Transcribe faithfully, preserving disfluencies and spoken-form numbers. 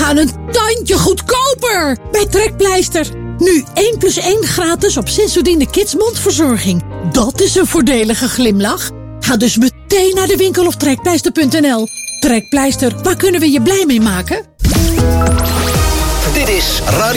gaan een tandje goedkoper bij Trekpleister. Nu één plus één gratis op Sensodyne Kids mondverzorging. Dat is een voordelige glimlach. Ga dus meteen naar de winkel of trekpleister punt n l. Trekpleister, waar kunnen we je blij mee maken? Dit is Radio